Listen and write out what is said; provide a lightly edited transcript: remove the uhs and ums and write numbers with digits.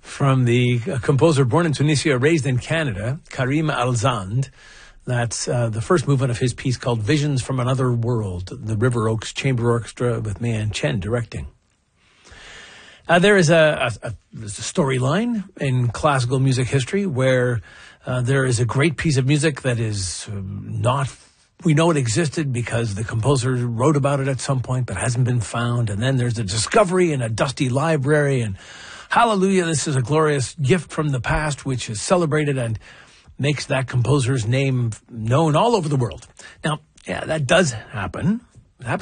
from the composer born in Tunisia, raised in Canada, Karim Alzand. That's the first movement of his piece called Visions from Another World, the River Oaks Chamber Orchestra with Mian Chen directing. There is a storyline in classical music history where there is a great piece of music that is not... We know it existed because the composer wrote about it at some point, but hasn't been found. And then there's a discovery in a dusty library, and hallelujah, this is a glorious gift from the past, which is celebrated and makes that composer's name known all over the world. Now, yeah, that does happen.